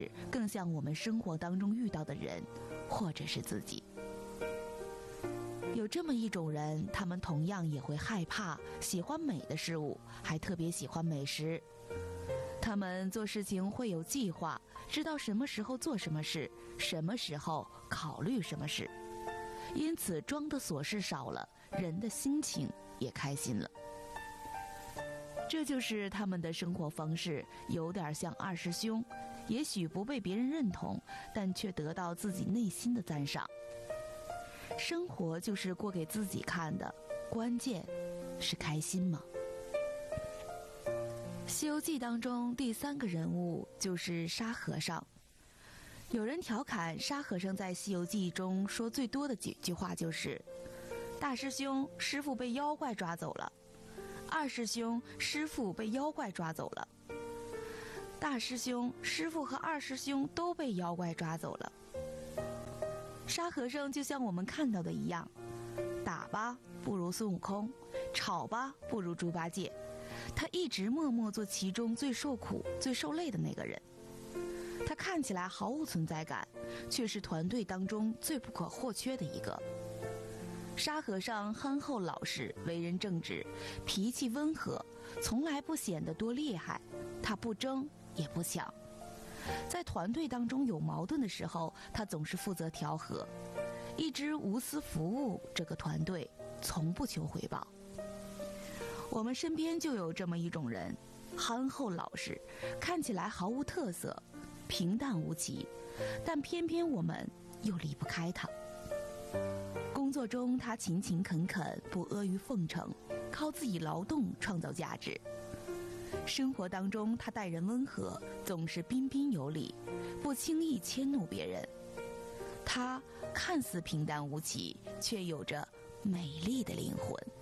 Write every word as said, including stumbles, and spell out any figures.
更像我们生活当中遇到的人，或者是自己。有这么一种人，他们同样也会害怕，喜欢美的事物，还特别喜欢美食。他们做事情会有计划，知道什么时候做什么事，什么时候考虑什么事，因此装的琐事少了，人的心情也开心了。这就是他们的生活方式，有点像二师兄，也许不被别人认同，但却得到自己内心的赞赏。生活就是过给自己看的，关键是开心吗？《西游记》当中第三个人物就是沙和尚。有人调侃沙和尚在《西游记》中说最多的几句话就是：大师兄，师父被妖怪抓走了；二师兄，师父被妖怪抓走了；大师兄，师父和二师兄都被妖怪抓走了。沙和尚就像我们看到的一样，打吧不如孙悟空，吵吧不如猪八戒，他一直默默做其中最受苦最受累的那个人。他看起来毫无存在感，却是团队当中最不可或缺的一个。沙和尚憨厚老实，为人正直，脾气温和，从来不显得多厉害，他不争也不抢。在团队当中有矛盾的时候，他总是负责调和，一直无私服务这个团队，从不求回报。我们身边就有这么一种人，憨厚老实，看起来毫无特色，平淡无奇，但偏偏我们又离不开他。工作中他勤勤恳恳，不阿谀奉承，靠自己劳动创造价值。生活当中他待人温和，总是彬彬有礼，不轻易迁怒别人。他看似平淡无奇，却有着美丽的灵魂。